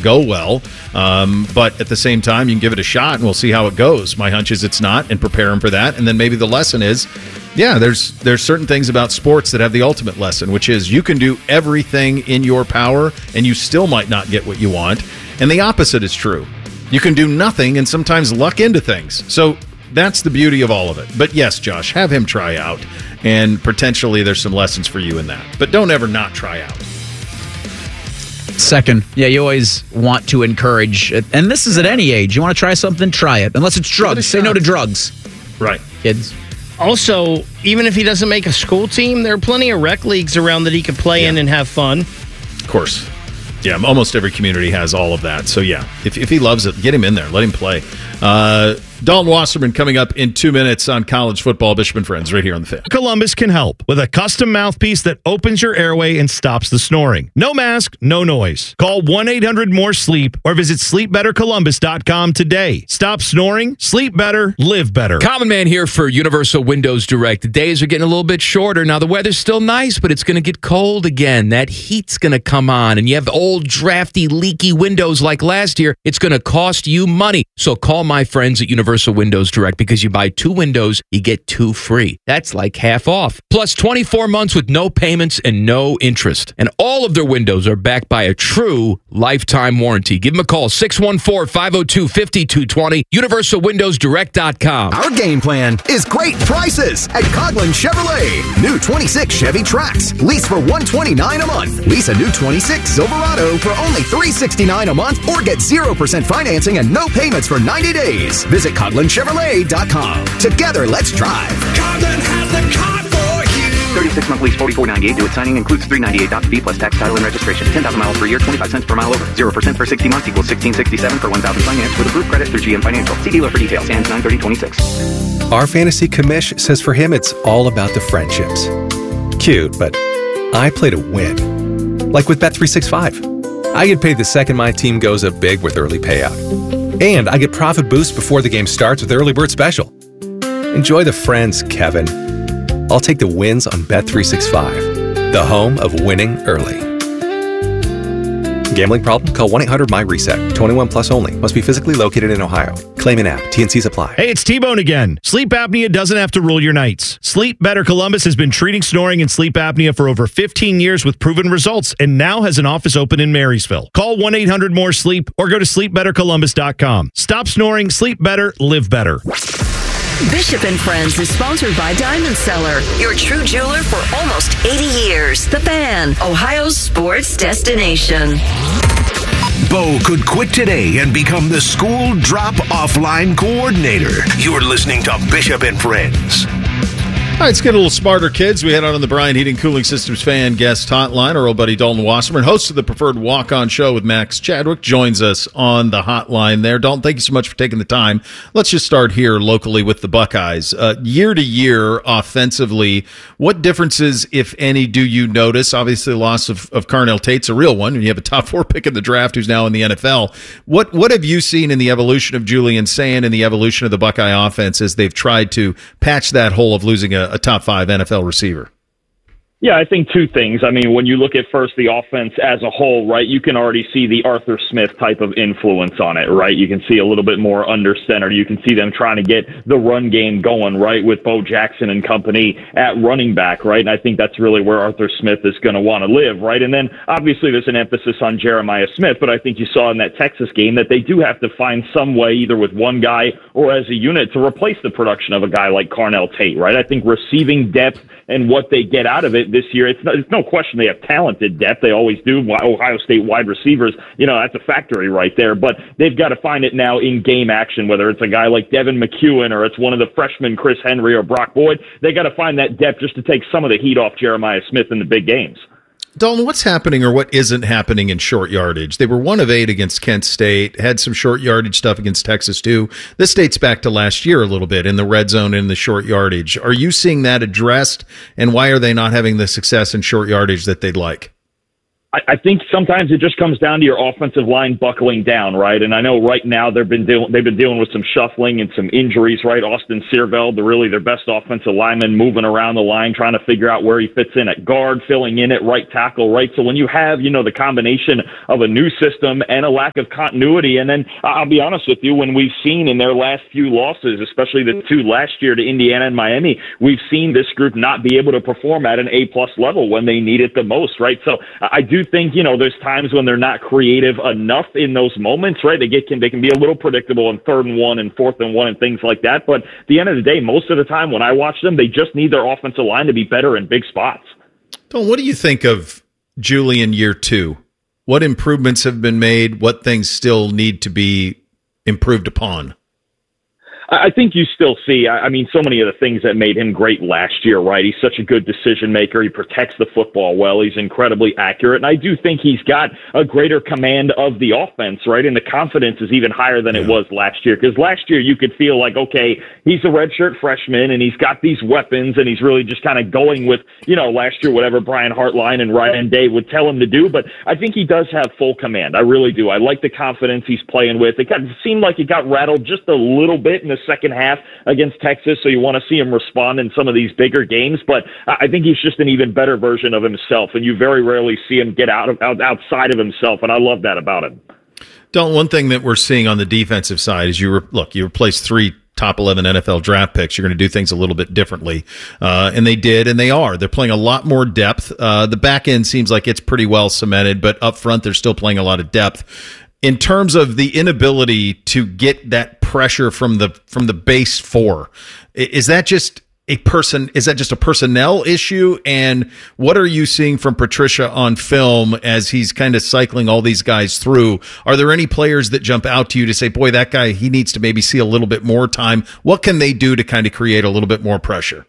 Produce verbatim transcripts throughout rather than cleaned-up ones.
go well. Um, but at the same time, you can give it a shot, and we'll see how it goes. My hunch is it's not, and prepare him for that. And then maybe the lesson is, yeah, there's there's certain things about sports that have the ultimate lesson, which is you can do everything in your power, and you still might not get what you want. And the opposite is true. You can do nothing and sometimes luck into things. So that's the beauty of all of it. But yes, Josh, have him try out, and potentially there's some lessons for you in that. But don't ever not try out. Second, yeah, you always want to encourage, and this is at any age. You want to try something, try it. Unless it's drugs. Say no to drugs. Right. Kids. Also, even if he doesn't make a school team, there are plenty of rec leagues around that he could play yeah. in and have fun. Of course. Yeah, almost every community has all of that. So, yeah, if, if he loves it, get him in there. Let him play. Uh, Dalton Wasserman coming up in two minutes on College Football. Bishop and Friends right here on The Fan. Columbus can help with a custom mouthpiece that opens your airway and stops the snoring. No mask, no noise. Call one eight hundred more sleep or visit sleep better columbus dot com today. Stop snoring, sleep better, live better. Common Man here for Universal Windows Direct. The days are getting a little bit shorter. Now, the weather's still nice, but it's going to get cold again. That heat's going to come on, and you have old, drafty, leaky windows like last year. It's going to cost you money. So call my friends at Universal Windows Direct, because you buy two windows, you get two free. That's like half off. Plus twenty-four months with no payments and no interest. And all of their windows are backed by a true lifetime warranty. Give them a call, six one four, five oh two, five two two zero, universal windows direct dot com. Our game plan is great prices at Coghlan Chevrolet. New twenty-six Chevy Trax, lease for one hundred twenty-nine dollars a month. Lease a new twenty-six Silverado for only three hundred sixty-nine dollars a month, or get zero percent financing and no payments for ninety days. Visit Coghlan Chevrolet dot com. Together, let's drive. Coghlan has the car for you. thirty-six month lease, forty-four ninety-eight. Do it signing. Includes three ninety-eight doc fee plus tax, title, and registration. ten thousand miles per year, twenty-five cents per mile over. zero percent for sixty months equals sixteen sixty-seven for one thousand finance with approved credit through G M Financial. See dealer for details. Ends nine thirty twenty-six. Our fantasy commish says for him it's all about the friendships. Cute, but I play to win. Like with Bet three sixty-five. I get paid the second my team goes up big with early payout. And I get profit boost before the game starts with Early Bird Special. Enjoy the friends, Kevin. I'll take the wins on Bet three sixty-five, the home of winning early. Gambling problem? Call one eight hundred my reset. twenty-one plus only. Must be physically located in Ohio. Claim in app. T N Cs apply. Hey, it's T-Bone again. Sleep apnea doesn't have to rule your nights. Sleep Better Columbus has been treating snoring and sleep apnea for over fifteen years with proven results, and now has an office open in Marysville. Call one eight hundred more sleep or go to sleep better columbus dot com. Stop snoring, sleep better, live better. Bishop and Friends is sponsored by Diamond Seller, your true jeweler for almost eighty years. The Fan, Ohio's sports destination. Bo could quit today and become the school drop-off line coordinator. You're listening to Bishop and Friends. All right, let's get a little smarter, kids. We head out on the Bryant Heating Cooling Systems fan guest hotline. Our old buddy Dalton Wasserman, host of the Preferred Walk-On Show with Max Chadwick, joins us on the hotline there. Dalton, thank you so much for taking the time. Let's just start here locally with the Buckeyes. Uh, year to year, offensively, what differences, if any, do you notice? Obviously, the loss of, of Carnell Tate's a real one, and you have a top four pick in the draft who's now in the N F L. What what have you seen in the evolution of Julian Sand and the evolution of the Buckeye offense as they've tried to patch that hole of losing a a top five N F L receiver? Yeah, I think two things. I mean, when you look at first the offense as a whole, right, you can already see the Arthur Smith type of influence on it, right? You can see a little bit more under center. You can see them trying to get the run game going, right, with Bo Jackson and company at running back, right? And I think that's really where Arthur Smith is going to want to live, right? And then obviously there's an emphasis on Jeremiah Smith, but I think you saw in that Texas game that they do have to find some way, either with one guy or as a unit, to replace the production of a guy like Carnell Tate, right? I think receiving depth and what they get out of it this year, it's no, it's no question they have talented depth. They always do. Ohio State wide receivers, you know, that's a factory right there. But they've got to find it now in game action, whether it's a guy like Devin McEwen or it's one of the freshmen, Chris Henry or Brock Boyd. They got to find that depth just to take some of the heat off Jeremiah Smith in the big games. Dalton, what's happening or what isn't happening in short yardage? They were one of eight against Kent State, had some short yardage stuff against Texas too. This dates back to last year a little bit in the red zone and the short yardage. Are you seeing that addressed, and why are they not having the success in short yardage that they'd like? I think sometimes it just comes down to your offensive line buckling down, right? And I know right now they've been dealing they've been dealing with some shuffling and some injuries, right? Austin Searveld, the really their best offensive lineman, moving around the line, trying to figure out where he fits in at guard, filling in at right tackle, right? So when you have, you know, the combination of a new system and a lack of continuity, and then I'll be honest with you, when we've seen in their last few losses, especially the two last year to Indiana and Miami, we've seen this group not be able to perform at an A-plus level when they need it the most, right? So I do think, you know, there's times when they're not creative enough in those moments, right? They get can they can be a little predictable in third and one and fourth and one and things like that. But at the end of the day, most of the time when I watch them, they just need their offensive line to be better in big spots. Don, what do you think of Julian year two? What improvements have been made? What things still need to be improved upon? I think you still see, I mean, so many of the things that made him great last year, right? He's such a good decision maker. He protects the football well. He's incredibly accurate. And I do think he's got a greater command of the offense, right? And the confidence is even higher than yeah. it was last year. Because last year you could feel like, okay, he's a redshirt freshman and he's got these weapons and he's really just kind of going with, you know, last year, whatever Brian Hartline and Ryan Day would tell him to do. But I think he does have full command. I really do. I like the confidence he's playing with. It, got, it seemed like it got rattled just a little bit in the second half against Texas, so you want to see him respond in some of these bigger games, but I think he's just an even better version of himself, and you very rarely see him get out of out, outside of himself, and I love that about him. Don, one thing that we're seeing on the defensive side is you re- look, you replace three top eleven N F L draft picks. You're going to do things a little bit differently, uh, and they did, and they are. They're playing a lot more depth. Uh, the back end seems like it's pretty well cemented, but up front they're still playing a lot of depth. In terms of the inability to get that pressure from the from the base four, is that just a person? Is that just a personnel issue? And what are you seeing from Patricia on film as he's kind of cycling all these guys through? Are there any players that jump out to you to say, "Boy, that guy, he needs to maybe see a little bit more time"? What can they do to kind of create a little bit more pressure?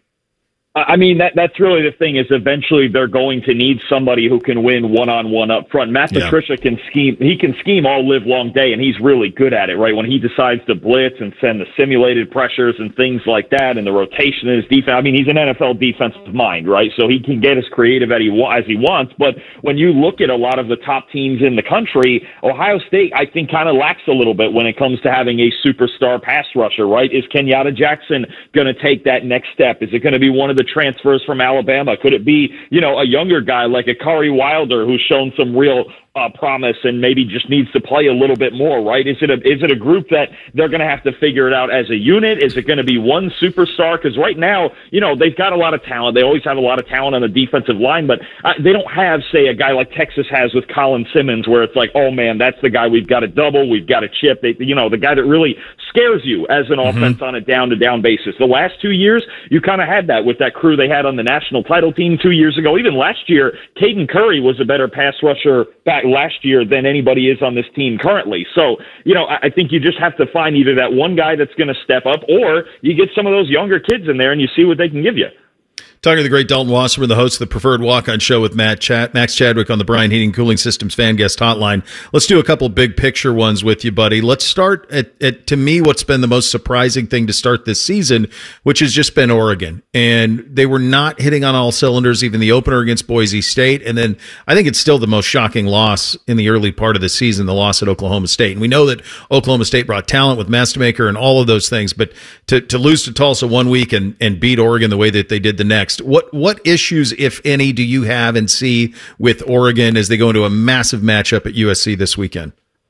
I mean, that that's really the thing is eventually they're going to need somebody who can win one-on-one up front. Matt yeah. Patricia can scheme. He can scheme all live long day, and he's really good at it, right? When he decides to blitz and send the simulated pressures and things like that and the rotation in his defense. I mean, he's an N F L defensive mind, right? So he can get as creative as he, as he wants. But when you look at a lot of the top teams in the country, Ohio State, I think, kind of lacks a little bit when it comes to having a superstar pass rusher, right? Is Kenyatta Jackson going to take that next step? Is it going to be one of the transfers from Alabama? Could it be, you know, a younger guy like a Curry Wilder who's shown some real uh, promise and maybe just needs to play a little bit more, right? Is it a is it a group that they're going to have to figure it out as a unit? Is it going to be one superstar? Because right now, you know, they've got a lot of talent. They always have a lot of talent on the defensive line, but uh, they don't have, say, a guy like Texas has with Colin Simmons, where it's like, oh man, that's the guy we've got to double, we've got to chip. They, you know, the guy that really scares you as an mm-hmm. offense on a down-to-down basis. The last two years, you kind of had that with that crew they had on the national title team two years ago. Even last year, Caden Curry was a better pass rusher back last year than anybody is on this team currently. So, you know, I think you just have to find either that one guy that's going to step up, or you get some of those younger kids in there and you see what they can give you. Talking to the great Dalton Wasserman, the host of the Preferred Walk-On Show with Matt Chad- Max Chadwick on the Brian Heating Cooling Systems Fan Guest Hotline. Let's do a couple big picture ones with you, buddy. Let's start at, at, to me, what's been the most surprising thing to start this season, which has just been Oregon. And they were not hitting on all cylinders, even the opener against Boise State. And then I think it's still the most shocking loss in the early part of the season, the loss at Oklahoma State. And we know that Oklahoma State brought talent with Mastemaker and all of those things, but to, to lose to Tulsa one week and, and beat Oregon the way that they did the next, what what issues, if any, do you have and see with Oregon as they go into a massive matchup at U S C this weekend?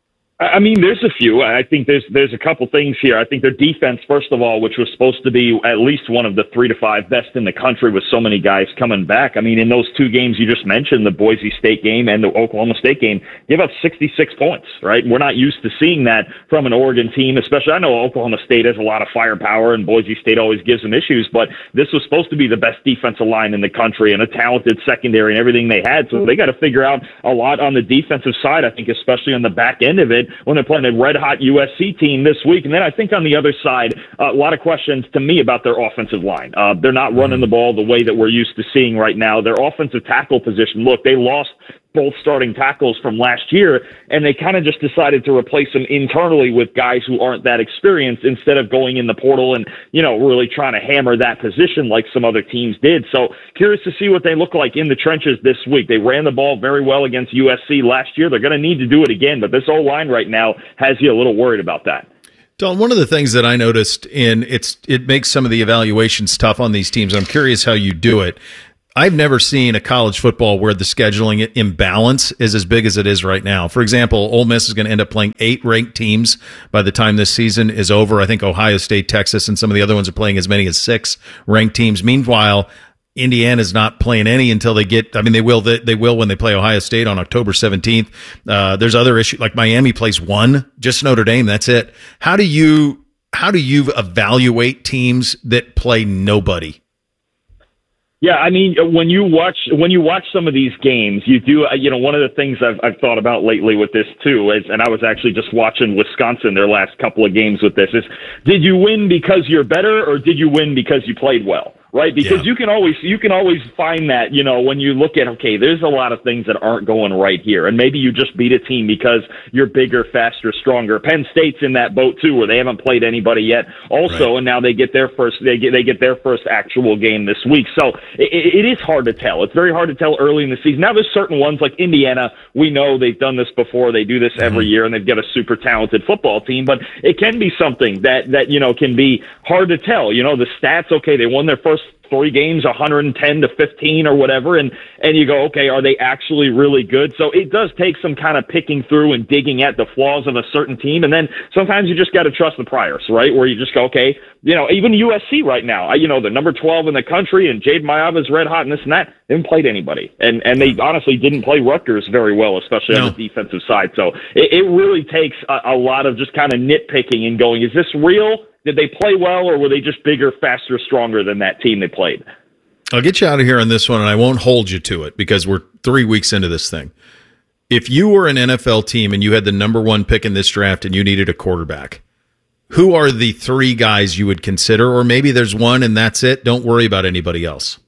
I mean, there's a few. I think there's there's a couple things here. I think their defense, first of all, which was supposed to be at least one of the three to five best in the country with so many guys coming back. I mean, in those two games you just mentioned, the Boise State game and the Oklahoma State game, give up sixty-six points, right? We're not used to seeing that from an Oregon team, especially. I know Oklahoma State has a lot of firepower and Boise State always gives them issues, but this was supposed to be the best defensive line in the country and a talented secondary and everything they had. So they got to figure out a lot on the defensive side, I think, especially on the back end of it, when they're playing a red-hot U S C team this week. And then I think on the other side, uh, a lot of questions to me about their offensive line. Uh, they're not running the ball the way that we're used to seeing right now. Their offensive tackle position, look, they lost both starting tackles from last year, and they kind of just decided to replace them internally with guys who aren't that experienced instead of going in the portal and, you know, really trying to hammer that position like some other teams did. So curious to see what they look like in the trenches this week. They ran the ball very well against U S C last year. They're going to need to do it again, but this O-line right now has you a little worried about that. Don, one of the things that I noticed in it's it makes some of the evaluations tough on these teams. I'm curious how you do it. I've never seen a college football where the scheduling imbalance is as big as it is right now. For example, Ole Miss is going to end up playing eight ranked teams by the time this season is over. I think Ohio State, Texas, and some of the other ones are playing as many as six ranked teams. Meanwhile, Indiana's not playing any until they get, I mean, they will, they, they will when they play Ohio State on October seventeenth. Uh, there's other issues, like Miami plays one, just Notre Dame, that's it. How do you, how do you evaluate teams that play nobody? Yeah, I mean, when you watch when you watch some of these games, you do. You know, one of the things I've I've thought about lately with this too is, and I was actually just watching Wisconsin their last couple of games with this. Is did you win because you're better, or did you win because you played well? Right, because yeah. you can always you can always find that, you know, when you look at, okay, there's a lot of things that aren't going right here, and maybe you just beat a team because you're bigger, faster, stronger. Penn State's in that boat too, where they haven't played anybody yet, also, right. and now they get their first they get they get their first actual game this week. So it, it is hard to tell. It's very hard to tell early in the season. Now there's certain ones like Indiana. We know they've done this before. They do this every mm-hmm. year, and they've got a super talented football team. But it can be something that that you know can be hard to tell. You know, the stats. Okay, they won their first three games, one hundred ten to fifteen or whatever, and and you go, okay, are they actually really good? So it does take some kind of picking through and digging at the flaws of a certain team, and then sometimes you just got to trust the priors, right? Where you just go, okay, you know, even U S C right now, you know, they're number twelve in the country, and Jade Mayava's red hot and this and that. They haven't played anybody, and and they honestly didn't play Rutgers very well, especially no. on the defensive side. So it, it really takes a, a lot of just kind of nitpicking and going, is this real? Did they play well, or were they just bigger, faster, stronger than that team they played? I'll get you out of here on this one, and I won't hold you to it because we're three weeks into this thing. If you were an N F L team and you had the number one pick in this draft and you needed a quarterback, who are the three guys you would consider? Or maybe there's one and that's it. Don't worry about anybody else.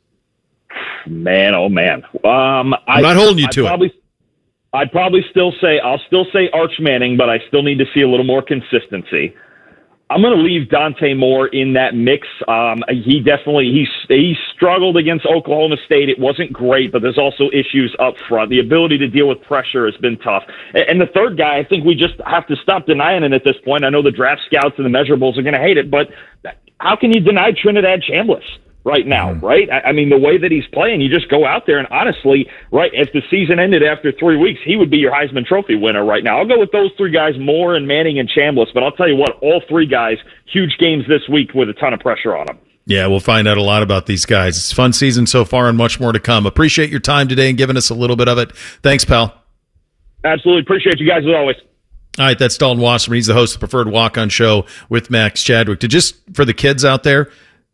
Man, oh, man. Um, I'm I, not holding you I'd to probably, it. I'd probably still say, I'll still say Arch Manning, but I still need to see a little more consistency. I'm going to leave Dante Moore in that mix. Um, he definitely he he struggled against Oklahoma State. It wasn't great, but there's also issues up front. The ability to deal with pressure has been tough. And the third guy, I think we just have to stop denying it at this point. I know the draft scouts and the measurables are going to hate it, but how can you deny Trinidad Chambliss right now, right? I mean, the way that he's playing, you just go out there and honestly, right, if the season ended after three weeks, he would be your Heisman Trophy winner right now. I'll go with those three guys, Moore and Manning and Chambliss, but I'll tell you what, all three guys, huge games this week with a ton of pressure on them. Yeah, we'll find out a lot about these guys. It's a fun season so far and much more to come. Appreciate your time today and giving us a little bit of it. Thanks, pal. Absolutely. Appreciate you guys as always. All right, that's Dalton Wasserman. He's the host of the Preferred Walk-On Show with Max Chadwick. To just, for the kids out there,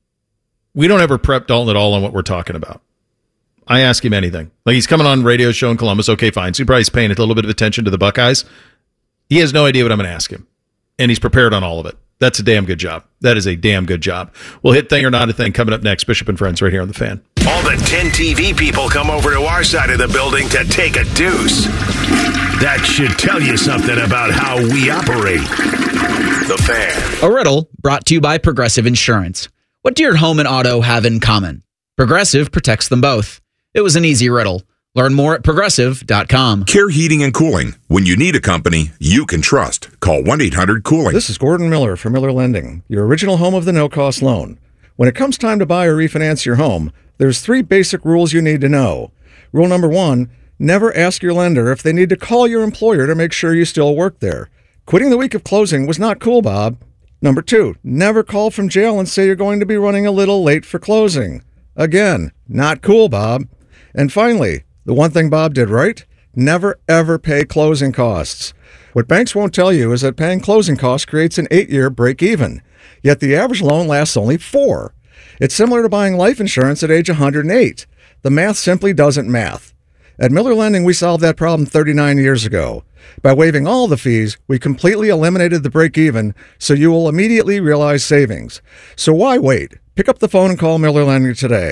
we don't ever prep Dalton at all on what we're talking about. I ask him anything. Like, he's coming on radio show in Columbus. Okay, fine. So he probably is paying a little bit of attention to the Buckeyes. He has no idea what I'm going to ask him. And he's prepared on all of it. That's a damn good job. That is a damn good job. We'll hit Thing or Not a Thing coming up next. Bishop and Friends right here on The Fan. All the ten T V people come over to our side of the building to take a deuce. That should tell you something about how we operate. The Fan. A riddle brought to you by Progressive Insurance. What do your home and auto have in common? Progressive protects them both. It was an easy riddle. Learn more at progressive dot com. Care Heating and Cooling. When you need a company you can trust, call one eight hundred cooling. This is Gordon Miller from Miller Lending, your original home of the no-cost loan. When it comes time to buy or refinance your home, there's three basic rules you need to know. Rule number one, never ask your lender if they need to call your employer to make sure you still work there. Quitting the week of closing was not cool, Bob. Number two, never call from jail and say you're going to be running a little late for closing. Again, not cool, Bob. And finally, the one thing Bob did right, never ever pay closing costs. What banks won't tell you is that paying closing costs creates an eight-year break-even, yet the average loan lasts only four. It's similar to buying life insurance at age one hundred eight. The math simply doesn't math. At Miller Lending, we solved that problem thirty-nine years ago. By waiving all the fees, we completely eliminated the break-even, so you will immediately realize savings. So why wait? Pick up the phone and call Miller Lending today.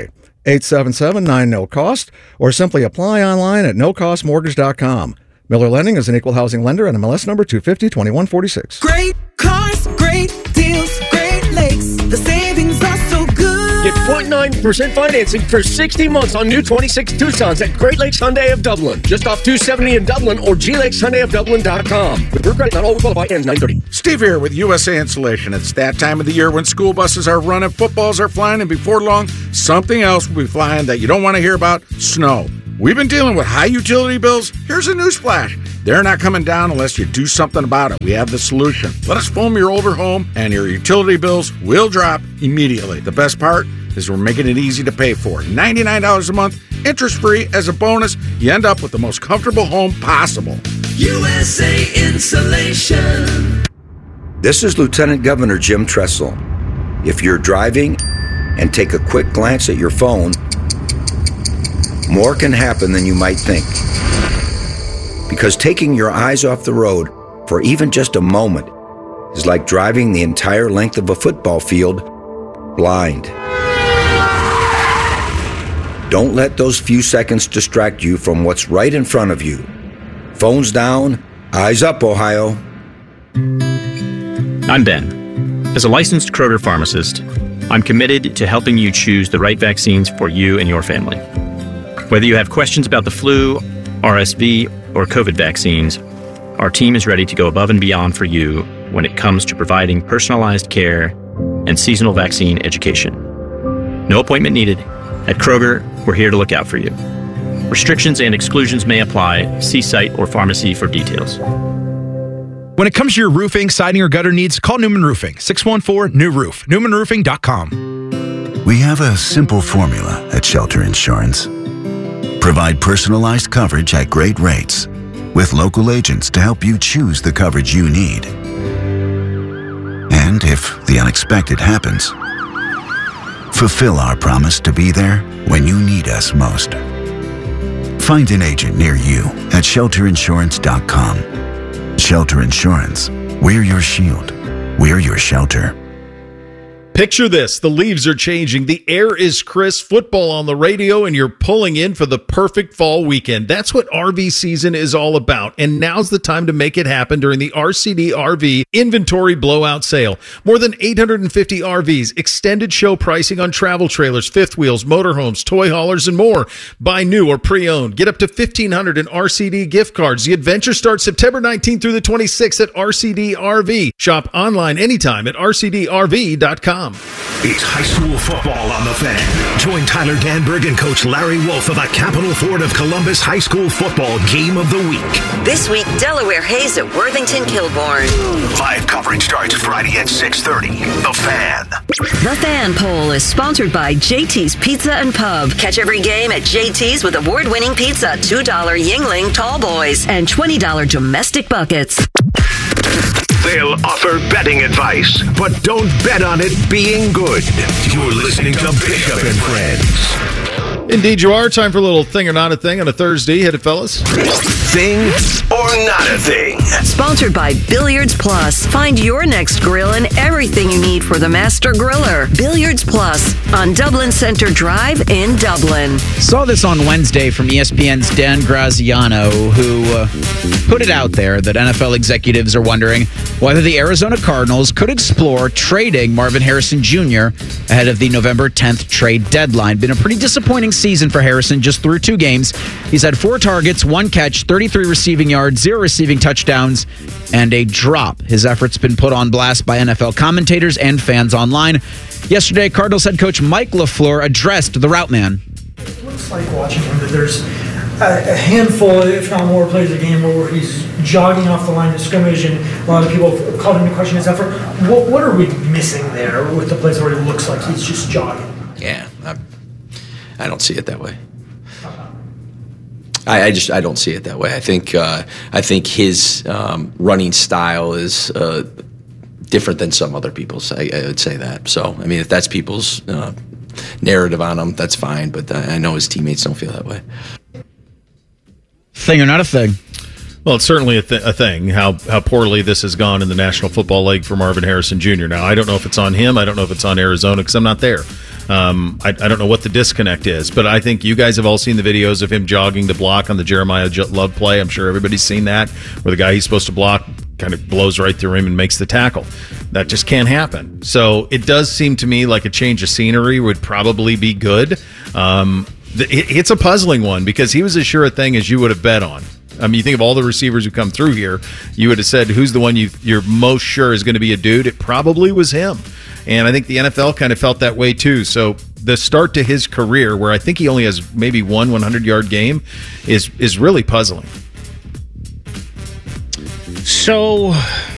eight seven seven, nine N O cost, or simply apply online at no cost mortgage dot com. Miller Lending is an equal housing lender and M L S number two fifty, twenty-one forty-six. Great cars, great deals, Great Lakes. The savings are so good. Get zero point nine percent financing for sixty months on new twenty-six Tucsons at Great Lakes Hyundai of Dublin. Just off two seventy in Dublin or G Lakes Hyundai of Dublin dot com. With your credit, not all will qualify, ends nine thirty. Steve here with U S A Insulation. It's that time of the year when school buses are running, footballs are flying, and before long, something else will be flying that you don't want to hear about: snow. We've been dealing with high utility bills. Here's a newsflash. They're not coming down unless you do something about it. We have the solution. Let us foam your older home, and your utility bills will drop immediately. The best part is we're making it easy to pay for. ninety-nine dollars a month, interest-free. As a bonus, you end up with the most comfortable home possible. U S A Insulation. This is Lieutenant Governor Jim Tressel. If you're driving and take a quick glance at your phone, more can happen than you might think. Because taking your eyes off the road for even just a moment is like driving the entire length of a football field blind. Don't let those few seconds distract you from what's right in front of you. Phones down, eyes up, Ohio. I'm Ben. As a licensed Kroger pharmacist, I'm committed to helping you choose the right vaccines for you and your family. Whether you have questions about the flu, R S V, or COVID vaccines, our team is ready to go above and beyond for you when it comes to providing personalized care and seasonal vaccine education. No appointment needed. At Kroger, we're here to look out for you. Restrictions and exclusions may apply. See site or pharmacy for details. When it comes to your roofing, siding, or gutter needs, call Newman Roofing, six one four, new roof, newman roofing dot com. We have a simple formula at Shelter Insurance. Provide personalized coverage at great rates with local agents to help you choose the coverage you need. And if the unexpected happens, fulfill our promise to be there when you need us most. Find an agent near you at shelter insurance dot com. Shelter Insurance. We're your shield. We're your shelter. Picture this. The leaves are changing. The air is crisp, football on the radio, and you're pulling in for the perfect fall weekend. That's what R V season is all about. And now's the time to make it happen during the R C D R V Inventory Blowout Sale. More than eight hundred fifty R Vs, extended show pricing on travel trailers, fifth wheels, motorhomes, toy haulers, and more. Buy new or pre-owned. Get up to fifteen hundred dollars in R C D gift cards. The adventure starts September nineteenth through the twenty-sixth at R C D R V. Shop online anytime at R C D R V dot com. It's high school football on the Fan. Join Tyler Danberg and Coach Larry Wolf for the Capital Ford of Columbus High School Football Game of the Week. This week, Delaware Hayes at Worthington Kilbourne. Live coverage starts Friday at six thirty. The Fan. The Fan Poll is sponsored by J T's Pizza and Pub. Catch every game at J T's with award-winning pizza, two dollars Yingling Tall Boys, and twenty dollars domestic buckets. They'll offer betting advice, but don't bet on it being good. You're listening to Bishop and Friends. Indeed you are. Time for a little thing or not a thing on a Thursday. Hit it, fellas. Thing or not a thing. Sponsored by Billiards Plus. Find your next grill and everything you need for the master griller. Billiards Plus on Dublin Center Drive in Dublin. Saw this on Wednesday from E S P N's Dan Graziano, who uh, put it out there that N F L executives are wondering whether the Arizona Cardinals could explore trading Marvin Harrison Junior ahead of the November tenth trade deadline. Been a pretty disappointing season for Harrison, just through two games. He's had four targets, one catch, thirty-three receiving yards, zero receiving touchdowns, and a drop. His efforts been put on blast by N F L commentators and fans online. Yesterday, Cardinals head coach Mike LaFleur addressed the route man. It looks like watching him that there's a handful, if not more, plays a game where he's jogging off the line of scrimmage, and a lot of people have called into question his effort. What, what are we missing there with the plays where it looks like he's just jogging? Yeah, I, I don't see it that way. I, I just I don't see it that way. I think uh, I think his um, running style is uh, different than some other people's. I, I would say that. So I mean, if that's people's uh, narrative on him, that's fine. But I know his teammates don't feel that way. Thing or not a thing? Well, it's certainly a, th- a thing, how how poorly this has gone in the National Football League for Marvin Harrison Junior Now, I don't know if it's on him. I don't know if it's on Arizona because I'm not there. Um, I, I don't know what the disconnect is, but I think you guys have all seen the videos of him jogging to block on the Jeremiah Love play. I'm sure everybody's seen that, where the guy he's supposed to block kind of blows right through him and makes the tackle. That just can't happen. So it does seem to me like a change of scenery would probably be good. Um, it, it's a puzzling one because he was as sure a thing as you would have bet on. I mean, you think of all the receivers who come through here, you would have said, who's the one you, you're most sure is going to be a dude? It probably was him. And I think the N F L kind of felt that way too. So the start to his career, where I think he only has maybe one hundred-yard game, is is really puzzling. So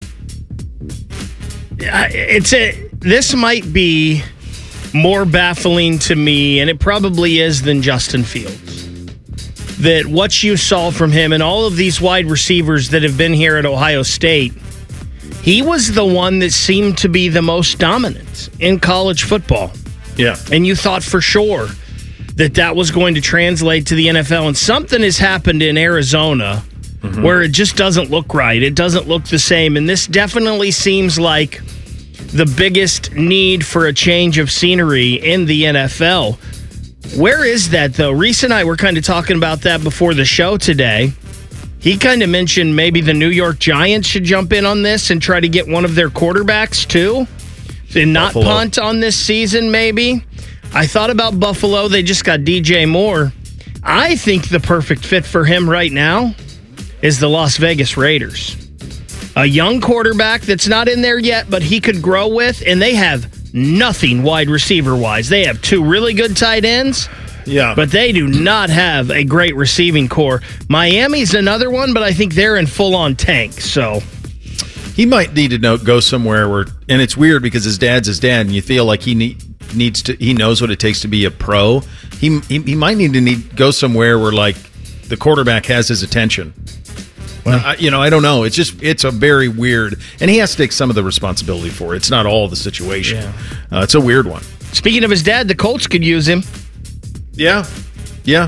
it's a this might be more baffling to me, and it probably is, than Justin Fields. That what you saw from him and all of these wide receivers that have been here at Ohio State, he was the one that seemed to be the most dominant in college football. Yeah. And you thought for sure that that was going to translate to the N F L. And something has happened in Arizona mm-hmm. where it just doesn't look right. It doesn't look the same. And this definitely seems like the biggest need for a change of scenery in the N F L. Where is that, though? Reese and I were kind of talking about that before the show today. He kind of mentioned maybe the New York Giants should jump in on this and try to get one of their quarterbacks, too, and not Buffalo. Punt on this season, maybe. I thought about Buffalo. They just got D J Moore. I think the perfect fit for him right now is the Las Vegas Raiders. A young quarterback that's not in there yet, but he could grow with, and they have nothing wide receiver-wise. They have two really good tight ends. Yeah. But they do not have a great receiving core. Miami's another one, but I think they're in full-on tank, so. He might need to know, go somewhere where, and it's weird because his dad's his dad, and you feel like he need, needs to, he knows what it takes to be a pro. He he, he might need to need, go somewhere where, like, the quarterback has his attention. Well, I, you know, I don't know. It's just, it's a very weird, and he has to take some of the responsibility for it. It's not all the situation. Yeah. Uh, it's a weird one. Speaking of his dad, the Colts could use him. Yeah, yeah.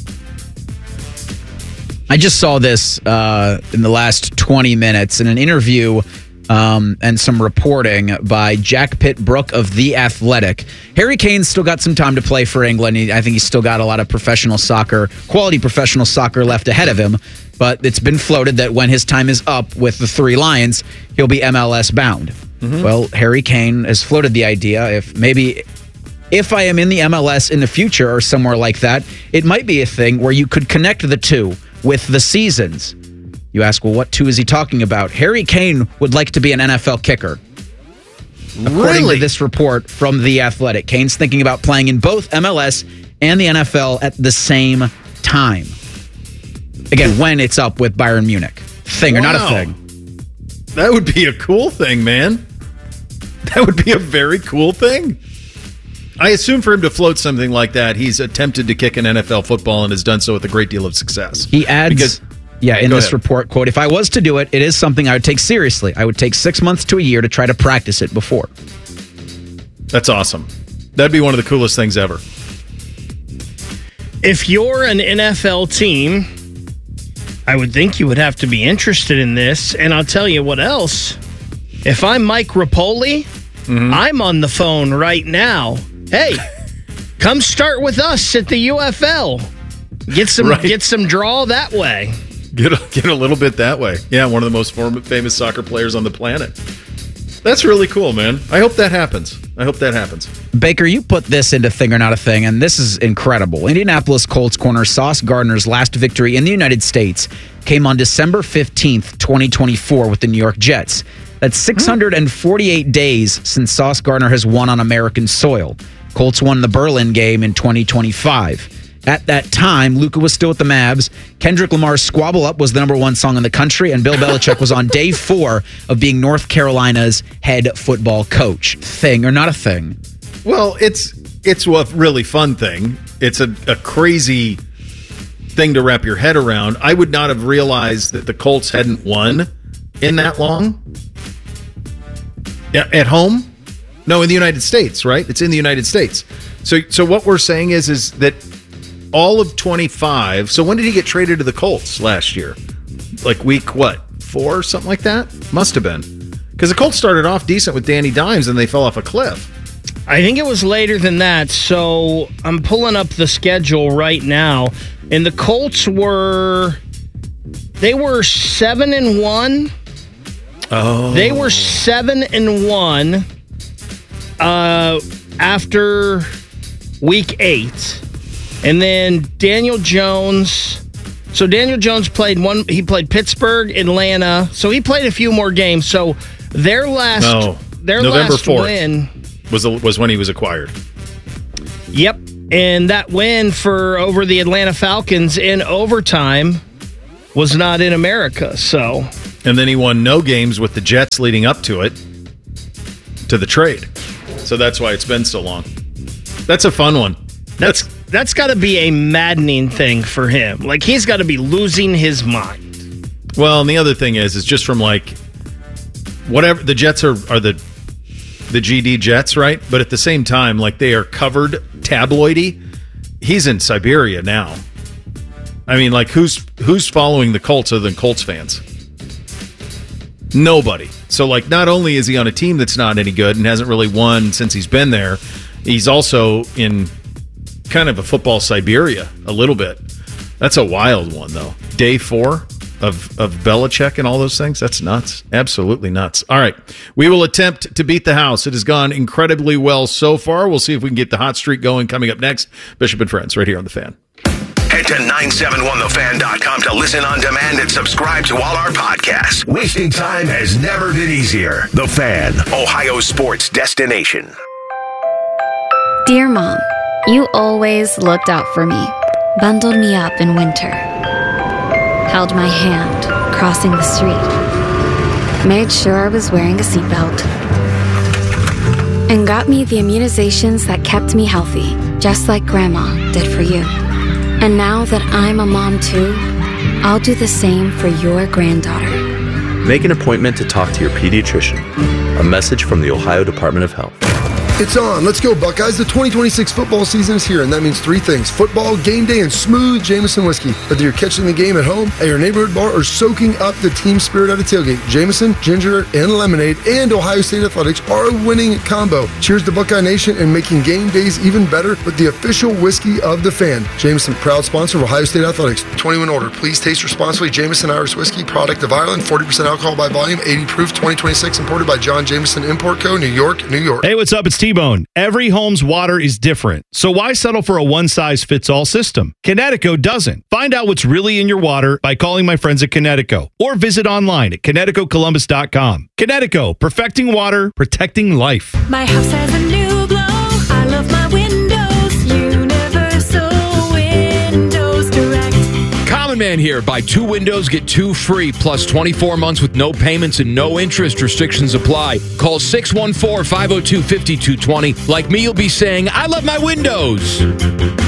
I just saw this uh, in the last twenty minutes in an interview um, and some reporting by Jack Pitt-Brooke of The Athletic. Harry Kane's still got some time to play for England. He, I think he's still got a lot of professional soccer, quality professional soccer left ahead of him. But it's been floated that when his time is up with the Three Lions, he'll be M L S bound. Mm-hmm. Well, Harry Kane has floated the idea if maybe... If I am in the M L S in the future or somewhere like that, it might be a thing where you could connect the two with the seasons. You ask, well, what two is he talking about? Harry Kane would like to be an N F L kicker. According Really? to this report from The Athletic, Kane's thinking about playing in both M L S and the N F L at the same time. Again, when it's up with Bayern Munich. Thing or not a Wow. thing. That would be a cool thing, man. That would be a very cool thing. I assume for him to float something like that, he's attempted to kick an N F L football and has done so with a great deal of success. He adds, Because, yeah, in Go this ahead. report, quote, if I was to do it, it is something I would take seriously. I would take six months to a year to try to practice it before. That's awesome. That'd be one of the coolest things ever. If you're an N F L team, I would think you would have to be interested in this. And I'll tell you what else. If I'm Mike Rapoli, mm-hmm. I'm on the phone right now. Hey, come start with us at the U F L. Get some Right. get some draw that way. Get a, get a little bit that way. Yeah, one of the most form- famous soccer players on the planet. That's really cool, man. I hope that happens. I hope that happens. Baker, you put this into Thing or Not a Thing, and this is incredible. Indianapolis Colts corner Sauce Gardner's last victory in the United States came on December fifteenth, twenty twenty-four with the New York Jets. That's six hundred forty-eight days since Sauce Gardner has won on American soil. Colts won the Berlin game in twenty twenty-five. At that time, Luka was still at the Mavs. Kendrick Lamar's Squabble Up was the number one song in the country, and Bill Belichick was on day four of being North Carolina's head football coach. Thing or not a thing? Well, it's it's a really fun thing. It's a, a crazy thing to wrap your head around. I would not have realized that the Colts hadn't won in that long. Yeah, at home? No, in the United States, right? It's in the United States. So so what we're saying is is that all of twenty-five, so when did he get traded to the Colts last year? Like week, what, four or something like that? Must have been. Because the Colts started off decent with Danny Dimes and they fell off a cliff. I think it was later than that. So I'm pulling up the schedule right now, and the Colts were they were seven and one. Oh, they were seven and one uh, after week eight, and then Daniel Jones. So Daniel Jones played one. He played Pittsburgh, Atlanta. So he played a few more games. So their last, no. their November last fourth win was was when he was acquired. Yep, and that win for over the Atlanta Falcons in overtime was not in America. So, and then he won no games with the Jets leading up to it, to the trade. So that's why it's been so long. That's a fun one. That's that's got to be a maddening thing for him. Like, he's got to be losing his mind. Well, and the other thing is, is just from like whatever the Jets are are the the G D Jets, right? But at the same time, like they are covered tabloidy. He's in Siberia now. I mean, like who's who's following the Colts other than Colts fans? Nobody. So like, not only is he on a team that's not any good and hasn't really won since he's been there, he's also in kind of a football Siberia a little bit. That's a wild one, though. Day four of, of Belichick and all those things. That's nuts. Absolutely nuts. All right. We will attempt to beat the house. It has gone incredibly well so far. We'll see if we can get the hot streak going coming up next. Bishop and Friends right here on The Fan. Head to nine seven one the fan dot com to listen on demand and subscribe to all our podcasts. Wasting time has never been easier. The Fan, Ohio sports destination. Dear Mom, you always looked out for me, bundled me up in winter, held my hand crossing the street, made sure I was wearing a seatbelt, and got me the immunizations that kept me healthy, just like Grandma did for you. And now that I'm a mom too, I'll do the same for your granddaughter. Make an appointment to talk to your pediatrician. A message from the Ohio Department of Health. It's on. Let's go, Buckeyes. The twenty twenty-six football season is here, and that means three things. Football, game day, and smooth Jameson whiskey. Whether you're catching the game at home, at your neighborhood bar, or soaking up the team spirit at a tailgate, Jameson, ginger, and lemonade, and Ohio State Athletics are a winning combo. Cheers to Buckeye Nation and making game days even better with the official whiskey of the Fan. Jameson, proud sponsor of Ohio State Athletics. twenty-one older. Please taste responsibly. Jameson Irish Whiskey, product of Ireland, forty percent alcohol by volume, eighty proof, twenty twenty-six, imported by John Jameson Import Co., New York, New York. Hey, what's up? It's T-Bone. Every home's water is different, so why settle for a one-size-fits-all system? Connecticut doesn't. Find out what's really in your water by calling my friends at Connecticut, or visit online at Connecticut Columbus dot com. Connecticut, perfecting water, protecting life. My house has a new glow. I love my windows. Universal Windows Direct. Common Man here. Buy two windows, get two free, plus twenty-four months with no payments and no interest. Restrictions apply. Call six one four, five oh two, five two two zero. Like me, you'll be saying, I love my windows.